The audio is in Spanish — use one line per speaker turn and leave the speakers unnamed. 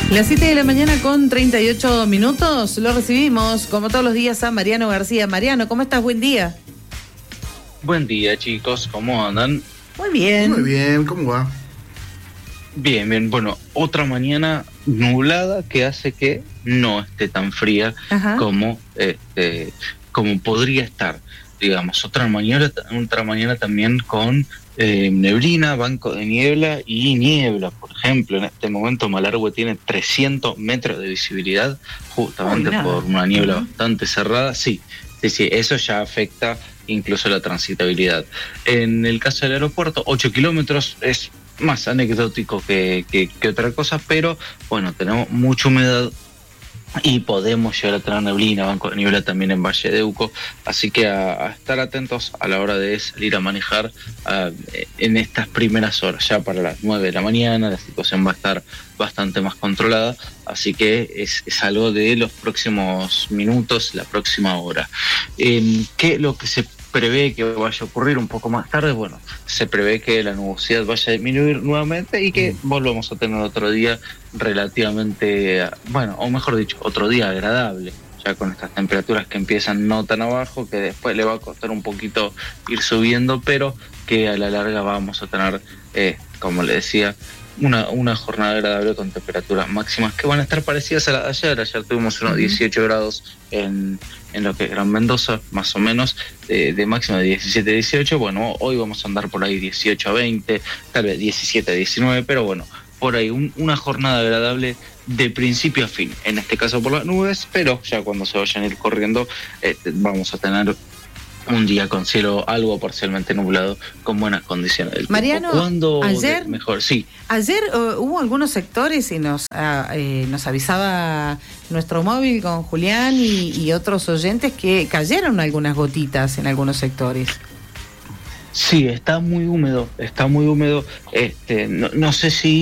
Las 7 de la mañana con 38 minutos, lo recibimos como todos los días a Mariano García. Mariano, ¿cómo estás? Buen día.
Buen día, chicos, ¿cómo andan?
Muy bien.
Muy bien, ¿cómo va?
Bien, bien, bueno, otra mañana nublada que hace que no esté tan fría como podría estar, digamos. Otra mañana también con neblina, banco de niebla y niebla. Por ejemplo, en este momento Malargüe tiene 300 metros de visibilidad, justamente por una niebla bastante cerrada. Sí, eso ya afecta incluso la transitabilidad. En el caso del aeropuerto, 8 kilómetros es más anecdótico que otra cosa, pero bueno, tenemos mucha humedad y podemos llegar a tener neblina, banco de niebla también en Valle de Uco, así que a estar atentos a la hora de salir a manejar en estas primeras horas. Ya para las 9 de la mañana la situación va a estar bastante más controlada, así que es algo de los próximos minutos, la próxima hora. ¿Qué lo que se prevé que vaya a ocurrir un poco más tarde? Bueno, se prevé que la nubosidad vaya a disminuir nuevamente y que volvamos a tener otro día relativamente, bueno, o mejor dicho, otro día agradable, ya con estas temperaturas que empiezan no tan abajo, que después le va a costar un poquito ir subiendo, pero que a la larga vamos a tener, como le decía, una jornada agradable con temperaturas máximas que van a estar parecidas a las de ayer. Ayer tuvimos unos 18 grados en lo que es Gran Mendoza, más o menos, de máxima de 17-18. Bueno, hoy vamos a andar por ahí 18-20, tal vez 17-19, pero bueno, por ahí una jornada agradable de principio a fin, en este caso por las nubes, pero ya cuando se vayan a ir corriendo vamos a tener un día con cielo algo parcialmente nublado, con buenas condiciones del tiempo.
Mariano,
¿Cuándo
ayer,
mejor? Sí.
Ayer hubo algunos sectores y nos avisaba nuestro móvil con Julián y otros oyentes que cayeron algunas gotitas en algunos sectores.
Sí, está muy húmedo, no sé si